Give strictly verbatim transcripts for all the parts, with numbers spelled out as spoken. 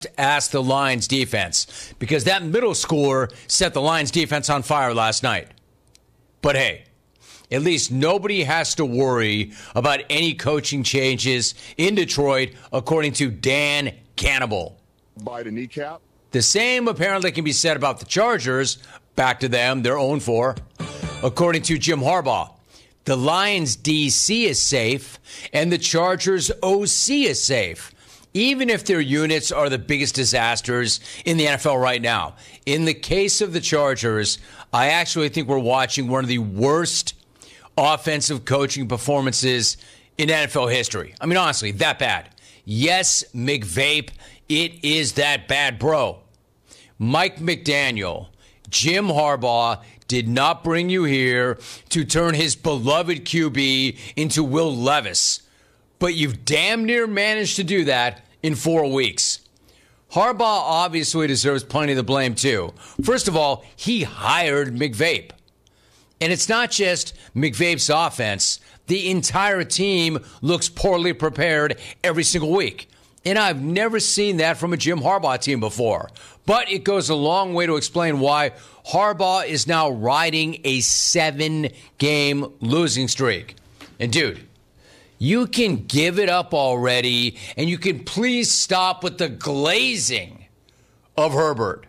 ask the Lions defense, because that middle score set the Lions defense on fire last night. But hey, at least nobody has to worry about any coaching changes in Detroit, according to Dan Cannibal. By the kneecap. The same apparently can be said about the Chargers. Back to them, they're oh and four. According to Jim Harbaugh, the Lions D C is safe and the Chargers O C is safe, even if their units are the biggest disasters in the N F L right now. In the case of the Chargers, I actually think we're watching one of the worst offensive coaching performances in N F L history. I mean, honestly, that bad. Yes, McVape, it is that bad, bro. Mike McDaniel, Jim Harbaugh did not bring you here to turn his beloved Q B into Will Levis, but you've damn near managed to do that in four weeks. Harbaugh obviously deserves plenty of the blame, too. First of all, he hired McVape. And it's not just McVape's offense. The entire team looks poorly prepared every single week. And I've never seen that from a Jim Harbaugh team before. But it goes a long way to explain why Harbaugh is now riding a seven-game losing streak. And dude, you can give it up already, and you can please stop with the glazing of Herbert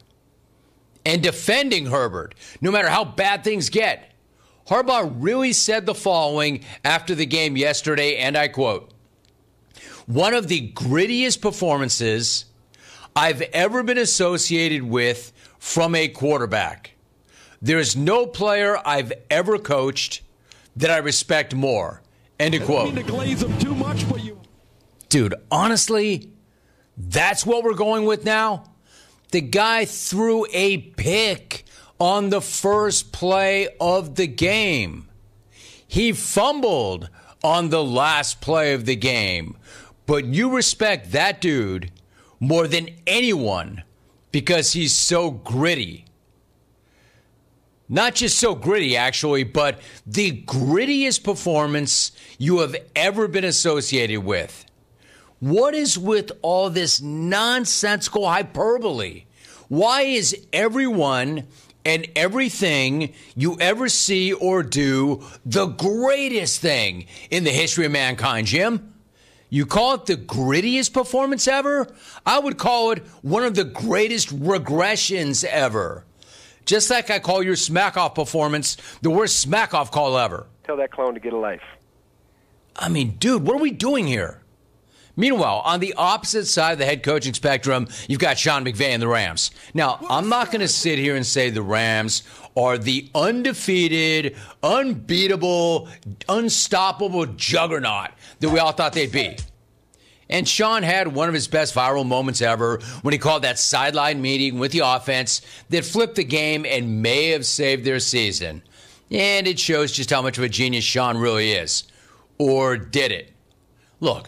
and defending Herbert, no matter how bad things get. Harbaugh really said the following after the game yesterday, and I quote, "One of the grittiest performances I've ever been associated with from a quarterback. There's no player I've ever coached that I respect more." End of quote. To glaze him too much, but you... Dude, honestly, that's what we're going with now? The guy threw a pick on the first play of the game. He fumbled on the last play of the game. But you respect that dude more than anyone because he's so gritty. Not just so gritty, actually, but the grittiest performance you have ever been associated with. What is with all this nonsensical hyperbole? Why is everyone and everything you ever see or do the greatest thing in the history of mankind, Jim? You call it the grittiest performance ever? I would call it one of the greatest regressions ever. Just like I call your smack-off performance the worst smack-off call ever. Tell that clone to get a life. I mean, dude, what are we doing here? Meanwhile, on the opposite side of the head coaching spectrum, you've got Sean McVay and the Rams. Now, I'm not going to sit here and say the Rams are the undefeated, unbeatable, unstoppable juggernaut that we all thought they'd be. And Sean had one of his best viral moments ever when he called that sideline meeting with the offense that flipped the game and may have saved their season. And it shows just how much of a genius Sean really is. Or did it? Look,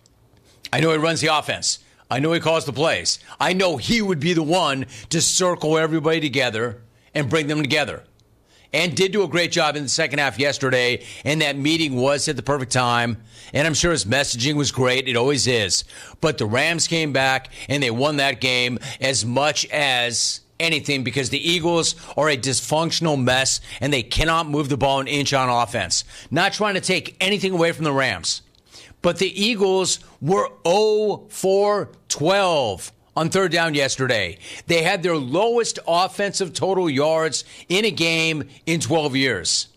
I know he runs the offense. I know he calls the plays. I know he would be the one to circle everybody together and bring them together. And did do a great job in the second half yesterday, and that meeting was at the perfect time. And I'm sure his messaging was great. It always is. But the Rams came back, and they won that game as much as anything because the Eagles are a dysfunctional mess, and they cannot move the ball an inch on offense. Not trying to take anything away from the Rams. But the Eagles were oh for twelve on third down yesterday. They had their lowest offensive total yards in a game in twelve years.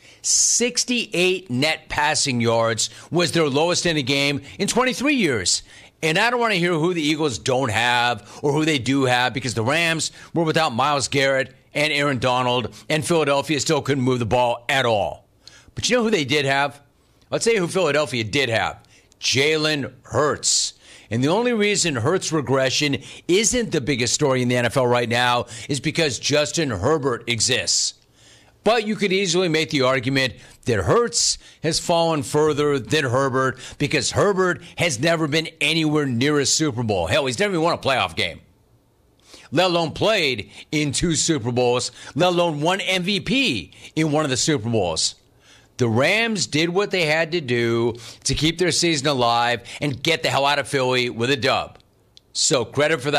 sixty-eight net passing yards was their lowest in a game in twenty-three years. And I don't want to hear who the Eagles don't have or who they do have because the Rams were without Myles Garrett and Aaron Donald, and Philadelphia still couldn't move the ball at all. But you know who they did have? Let's say who Philadelphia did have. Jalen Hurts. And the only reason Hurts' regression isn't the biggest story in the N F L right now is because Justin Herbert exists. But you could easily make the argument that Hurts has fallen further than Herbert because Herbert has never been anywhere near a Super Bowl. Hell, he's never even won a playoff game, let alone played in two Super Bowls, let alone one M V P in one of the Super Bowls. The Rams did what they had to do to keep their season alive and get the hell out of Philly with a dub. So credit for that.